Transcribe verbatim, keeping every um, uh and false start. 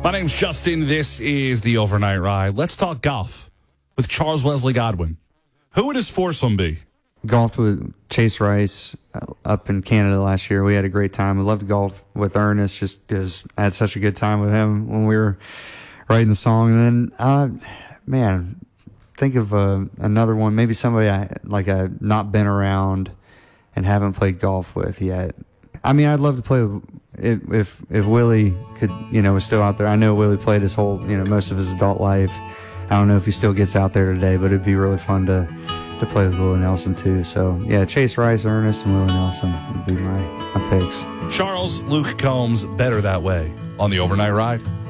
My name's Justin. This is the Overnight Ride. Let's talk golf with Charles Wesley Godwin. Who would his foursome be? Golfed with Chase Rice uh, up in Canada last year. We had a great time. I loved to golf with Ernest just because I had such a good time with him when we were writing the song. And then, uh, man, think of uh, another one. Maybe somebody I like I not been around and haven't played golf with yet. I mean, I'd love to play with, if if if Willie could, you know, was still out there. I know Willie played his whole, you know, most of his adult life. I don't know if he still gets out there today, but it'd be really fun to to play with Willie Nelson too. So yeah, Chase Rice, Ernest, and Willie Nelson would be my my picks. Charles Luke Combs, Better That Way on the Overnight Ride.